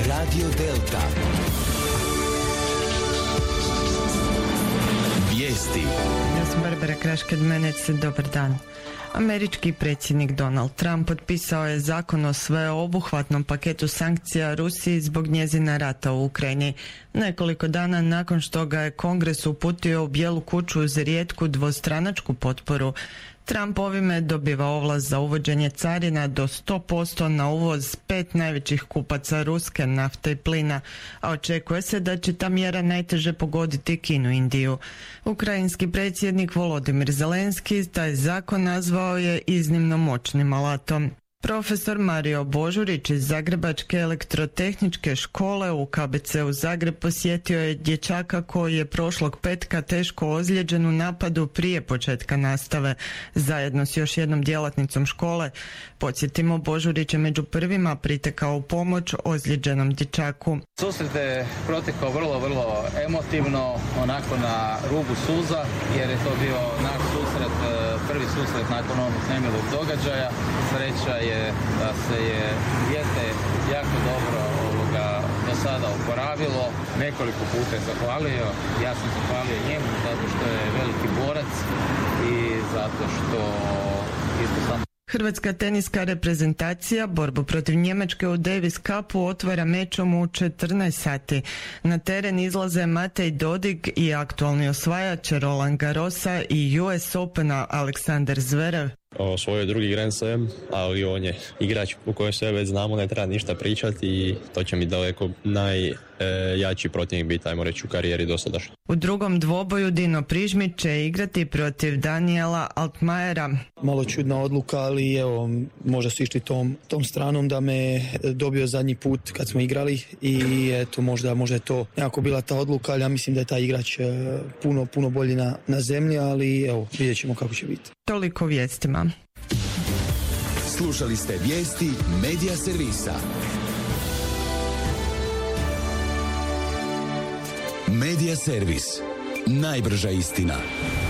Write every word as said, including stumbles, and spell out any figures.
Radio Delta. Vijesti. Ja sam Barbara Krašked-Menec, dobar dan. Američki predsjednik Donald Trump potpisao je zakon o sveobuhvatnom paketu sankcija Rusiji zbog njezina rata u Ukrajini. Nekoliko dana nakon što ga je Kongres uputio u Bijelu kuću uz rijetku dvostranačku potporu, Trump ovime dobiva ovlast za uvođenje carina do sto posto na uvoz pet najvećih kupaca ruske nafte i plina, a očekuje se da će ta mjera najteže pogoditi Kinu i Indiju. Ukrajinski predsjednik Volodimir Zelenski taj zakon nazvao je iznimno moćnim alatom. Profesor Mario Božurić iz Zagrebačke elektrotehničke škole u K B C u Zagreb posjetio je dječaka koji je prošlog petka teško ozlijeđen u napadu prije početka nastave. Zajedno s još jednom djelatnicom škole, podsjetimo, Božurić je među prvima pritekao u pomoć ozlijeđenom dječaku. Susret je protekao vrlo, vrlo emotivno, onako na rubu suza, jer je to bio naš susret, prvi susret nakon onog nemilog događaja. Sreća je da se je dijete jako dobro ovoga do sada oporavilo. Nekoliko puta je zahvalio, ja sam zahvalio njemu zato što je veliki borac i zato što isto sam. Hrvatska teniska reprezentacija borbu protiv Njemačke u Davis Cupu otvara mečom u četrnaest sati. Na teren izlaze Matej Dodig i aktualni osvajač Roland Garrosa i U S Opena Aleksandar Zverev. Osvojio drugi Grand Slam, ali on je igrač u kojem sve već znamo, ne treba ništa pričati i to će mi daleko najjači protivnik biti, ajmo reći, u karijeri dosadašnji. U drugom dvoboju Dino Prižmić će igrati protiv Daniela Altmajera. Malo čudna odluka, ali evo, možda su išli tom, tom stranom da me dobio zadnji put kad smo igrali i eto, možda, možda je to nekako bila ta odluka, ali ja mislim da je taj igrač puno, puno bolji na, na zemlji, ali evo, vidjet ćemo kako će biti. Toliko vijestima. Slušali ste vijesti Medija servisa. Medija servis. Najbrža istina.